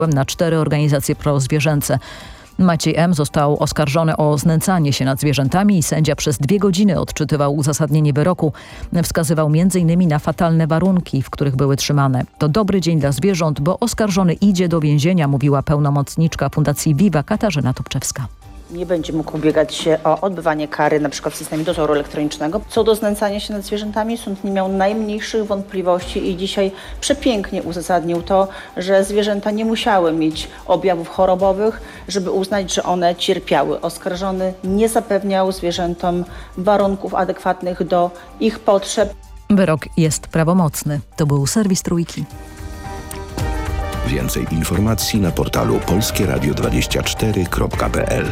na 4 organizacje prozwierzęce. Maciej M. został oskarżony o znęcanie się nad zwierzętami i sędzia przez 2 godziny odczytywał uzasadnienie wyroku. Wskazywał m.in. na fatalne warunki, w których były trzymane. To dobry dzień dla zwierząt, bo oskarżony idzie do więzienia, mówiła pełnomocniczka Fundacji Viva Katarzyna Tupczewska. Nie będzie mógł ubiegać się o odbywanie kary np. w systemie dozoru elektronicznego. Co do znęcania się nad zwierzętami, sąd nie miał najmniejszych wątpliwości i dzisiaj przepięknie uzasadnił to, że zwierzęta nie musiały mieć objawów chorobowych, żeby uznać, że one cierpiały. Oskarżony nie zapewniał zwierzętom warunków adekwatnych do ich potrzeb. Wyrok jest prawomocny. To był serwis Trójki. Więcej informacji na portalu polskieradio24.pl.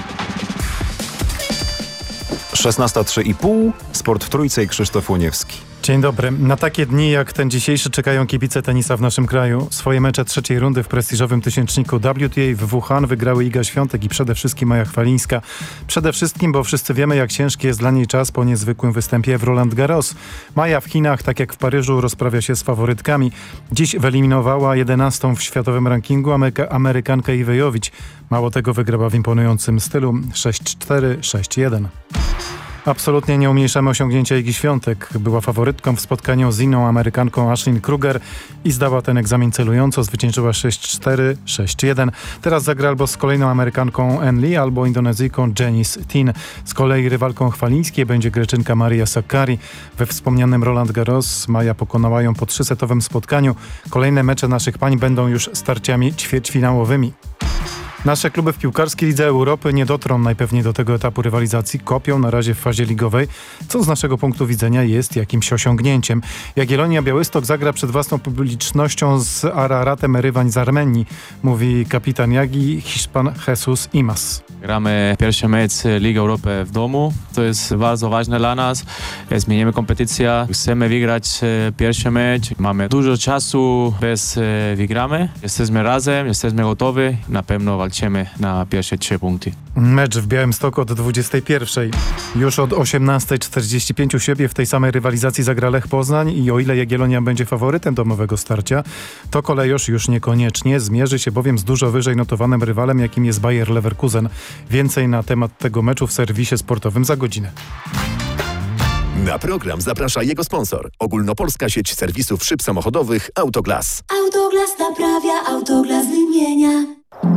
16:03,5. Sport w Trójce i Krzysztof Łoniewski. Dzień dobry. Na takie dni jak ten dzisiejszy czekają kibice tenisa w naszym kraju. Swoje mecze trzeciej rundy w prestiżowym tysięczniku WTA w Wuhan wygrały Iga Świątek i przede wszystkim Maja Chwalińska. Przede wszystkim, bo wszyscy wiemy, jak ciężki jest dla niej czas po niezwykłym występie w Roland Garros. Maja w Chinach, tak jak w Paryżu, rozprawia się z faworytkami. Dziś wyeliminowała 11. w światowym rankingu Amerykankę Iwę Jowić. Mało tego, wygrała w imponującym stylu 6-4, 6-1. Absolutnie nie umniejszamy osiągnięcia Igi Świątek. Była faworytką w spotkaniu z inną Amerykanką Ashlyn Kruger i zdała ten egzamin celująco. Zwyciężyła 6-4, 6-1. Teraz zagra albo z kolejną Amerykanką En Lee, albo Indonezyjką Janice Tin. Z kolei rywalką Chwalińskiej będzie Greczynka Maria Sakkari. We wspomnianym Roland Garros Maja pokonała ją po 3-setowym spotkaniu. Kolejne mecze naszych pań będą już starciami ćwierćfinałowymi. Nasze kluby w piłkarskiej Lidze Europy nie dotrą najpewniej do tego etapu rywalizacji. Kopią na razie w fazie ligowej, co z naszego punktu widzenia jest jakimś osiągnięciem. Jagiellonia Białystok zagra przed własną publicznością z Araratem Erywań z Armenii, mówi kapitan Jagi, Hiszpan Jesus Imas. Gramy pierwszy mecz Ligi Europy w domu. To jest bardzo ważne dla nas. Zmienimy kompetycję. Chcemy wygrać pierwszy mecz. Mamy dużo czasu, bez wygramy. Jesteśmy razem, jesteśmy gotowi. Na pewno walczymy na pierwsze 3 punkty. Mecz w Białymstoku od 21. Już od 18:45 u siebie w tej samej rywalizacji zagra Lech Poznań i o ile Jagiellonia będzie faworytem domowego starcia, to Kolejosz już niekoniecznie. Zmierzy się bowiem z dużo wyżej notowanym rywalem, jakim jest Bayer Leverkusen. Więcej na temat tego meczu w serwisie sportowym za godzinę. Na program zaprasza jego sponsor. Ogólnopolska sieć serwisów szyb samochodowych Autoglas. Autoglas naprawia, Autoglas wymienia.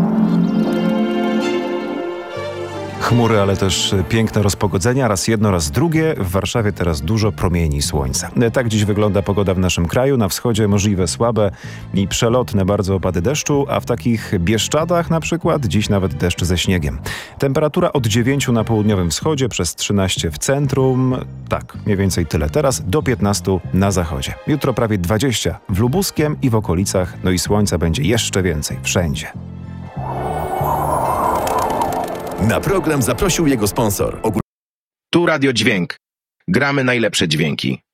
Chmury, ale też piękne rozpogodzenia. Raz jedno, raz drugie. W Warszawie teraz dużo promieni słońca. Tak dziś wygląda pogoda w naszym kraju. Na wschodzie możliwe słabe i przelotne bardzo opady deszczu, a w takich Bieszczadach na przykład dziś nawet deszcz ze śniegiem. Temperatura od 9 na południowym wschodzie, przez 13 w centrum. Tak, mniej więcej tyle teraz. Do 15 na zachodzie. Jutro prawie 20 w Lubuskiem i w okolicach. No i słońca będzie jeszcze więcej wszędzie. Na program zaprosił jego sponsor. Tu Radio Dźwięk. Gramy najlepsze dźwięki.